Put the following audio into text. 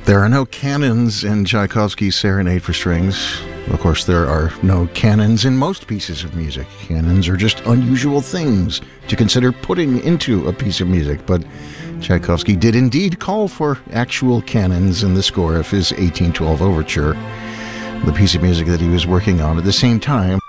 There are no cannons in Tchaikovsky's Serenade for Strings. Of course, there are no cannons in most pieces of music. Cannons are just unusual things to consider putting into a piece of music, but Tchaikovsky did indeed call for actual cannons in the score of his 1812 overture, the piece of music that he was working on at the same time.